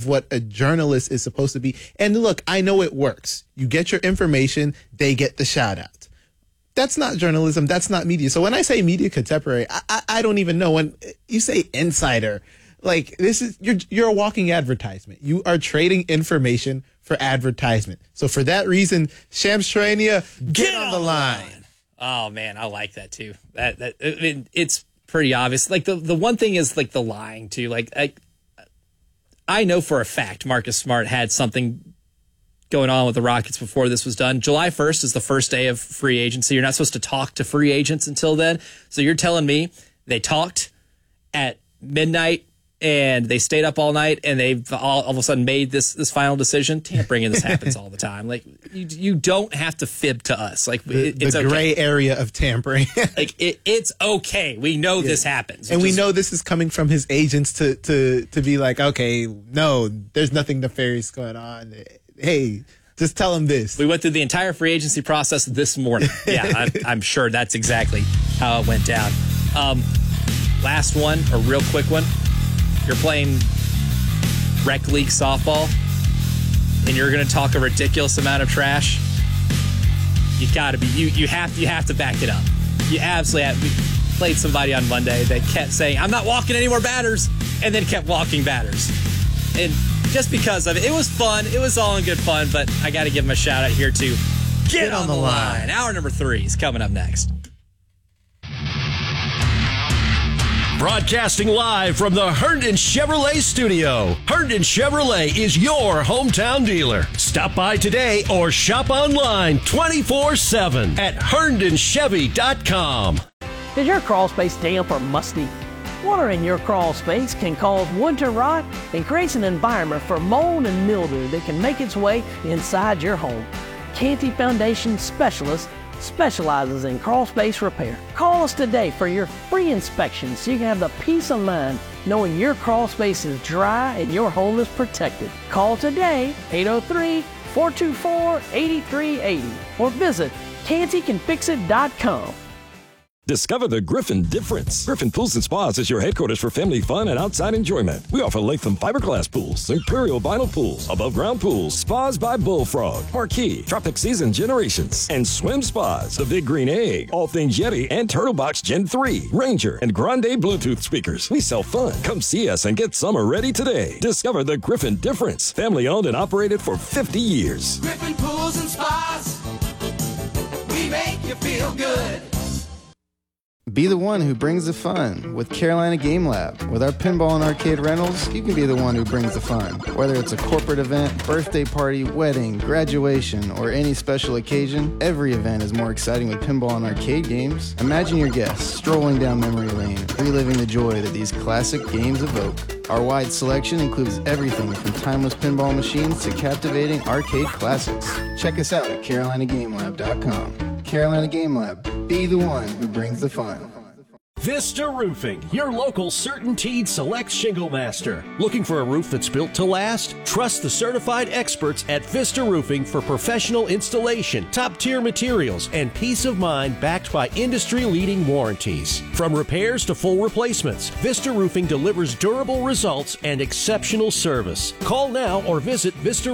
what a journalist is supposed to be. And look, I know it works. You get your information, they get the shout out. That's not journalism. That's not media. So when I say media contemporary, I don't even know. When you say insider, like this is, you're a walking advertisement. You are trading information for advertisement. So for that reason, Shams Charania, get on the line. Oh man, I like that too. It's pretty obvious. Like the one thing is like the lying too. Like I know for a fact Marcus Smart had something going on with the Rockets before this was done. July 1st is the first day of free agency. You're not supposed to talk to free agents until then. So you're telling me they talked at midnight and they stayed up all night and they've all of a sudden made this final decision? Tampering in this happens all the time. Like you don't have to fib to us. Like it's the gray area of tampering. Like it's okay. We know this happens. And we know this is coming from his agents to be like, okay, no, there's nothing nefarious going on. Hey, just tell him this. We went through the entire free agency process this morning. Yeah, I'm sure that's exactly how it went down. Last one, a real quick one. You're playing rec league softball, and you're going to talk a ridiculous amount of trash. You got to be you have to back it up. You absolutely have. We played somebody on Monday that kept saying, "I'm not walking any more batters," and then kept walking batters. And just because of it, it was fun. It was all in good fun, but I got to give him a shout out here too. Get on the line. Hour number 3 is coming up next. Broadcasting live from the Herndon Chevrolet studio. Herndon Chevrolet is your hometown dealer. Stop by today or shop online 24/7 at herndonchevy.com. Is your crawl space damp or musty? Water in your crawl space can cause wood to rot and creates an environment for mold and mildew that can make its way inside your home. Canty Foundation Specialist specializes in crawl space repair. Call us today for your free inspection so you can have the peace of mind knowing your crawl space is dry and your home is protected. Call today, 803-424-8380, or visit cantycanfixit.com. Discover the Griffin difference. Griffin Pools and Spas is your headquarters for family fun and outside enjoyment. We offer Latham fiberglass pools, Imperial vinyl pools, above ground pools, spas by Bullfrog, Marquee, Tropic Season Generations, and swim spas. The Big Green Egg, all things Yeti, and Turtle Box Gen 3, Ranger, and Grande Bluetooth speakers. We sell fun. Come see us and get summer ready today. Discover the Griffin difference. Family owned and operated for 50 years. Griffin Pools and Spas. We make you feel good. Be the one who brings the fun with Carolina Game Lab. With our pinball and arcade rentals, you can be the one who brings the fun. Whether it's a corporate event, birthday party, wedding, graduation, or any special occasion, every event is more exciting with pinball and arcade games. Imagine your guests strolling down memory lane, reliving the joy that these classic games evoke. Our wide selection includes everything from timeless pinball machines to captivating arcade classics. Check us out at CarolinaGameLab.com. Carolina Game Lab. Be the one who brings the fun. Vista Roofing, your local CertainTeed Select Shingle Master. Looking for a roof that's built to last? Trust the certified experts at Vista Roofing for professional installation, top-tier materials, and peace of mind backed by industry-leading warranties. From repairs to full replacements, Vista Roofing delivers durable results and exceptional service. Call now or visit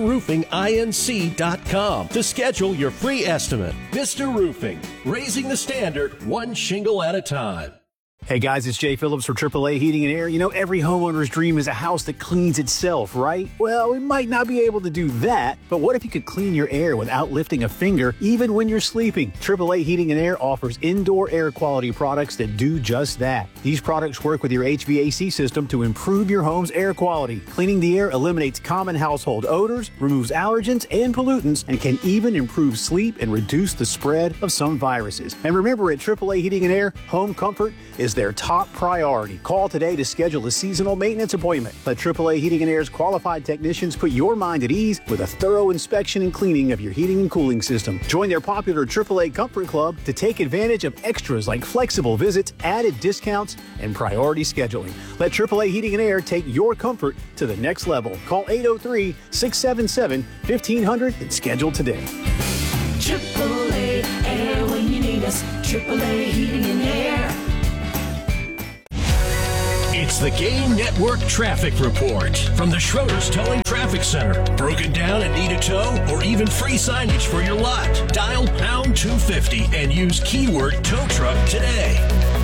VistaRoofingINC.com to schedule your free estimate. Vista Roofing, raising the standard one shingle at a time. Hey guys, it's Jay Phillips for AAA Heating and Air. You know, every homeowner's dream is a house that cleans itself, right? Well, we might not be able to do that, but what if you could clean your air without lifting a finger, even when you're sleeping? AAA Heating and Air offers indoor air quality products that do just that. These products work with your HVAC system to improve your home's air quality. Cleaning the air eliminates common household odors, removes allergens and pollutants, and can even improve sleep and reduce the spread of some viruses. And remember, at AAA Heating and Air, home comfort is their top priority. Call today to schedule a seasonal maintenance appointment. Let AAA Heating and Air's qualified technicians put your mind at ease with a thorough inspection and cleaning of your heating and cooling system. Join their popular AAA Comfort Club to take advantage of extras like flexible visits, added discounts, and priority scheduling. Let AAA Heating and Air take your comfort to the next level. Call 803-677-1500 and schedule today. AAA Air when you need us. AAA Heating and Air. It's the Game Network Traffic Report from the Schroeder's Towing Traffic Center. Broken down and need a tow, or even free signage for your lot? Dial pound 250 and use keyword tow truck today.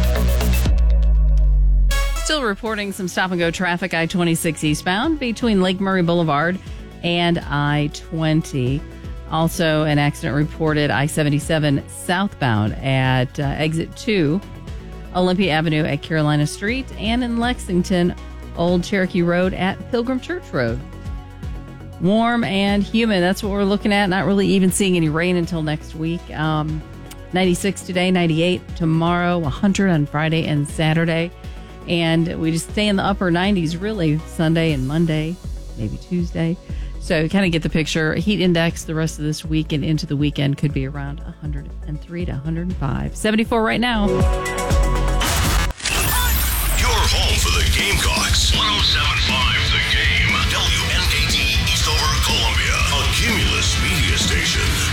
Still reporting some stop-and-go traffic, I-26 eastbound between Lake Murray Boulevard and I-20. Also, an accident reported I-77 southbound at exit 2, Olympia Avenue at Carolina Street, and in Lexington, Old Cherokee Road at Pilgrim Church Road. Warm and humid, that's what we're looking at. Not really even seeing any rain until next week. 96 today, 98 tomorrow, 100 on Friday and Saturday. And we just stay in the upper 90s, really, Sunday and Monday, maybe Tuesday. So kind of get the picture. Heat index the rest of this week and into the weekend could be around 103 to 105. 74 right now.